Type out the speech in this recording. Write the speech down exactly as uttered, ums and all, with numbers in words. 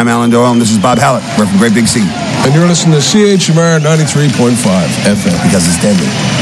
I'm Alan Doyle, and this is Bob Hallett. We're from Great Big Sea. And you're listening to C H M R ninety-three point five F M. Because it's deadly.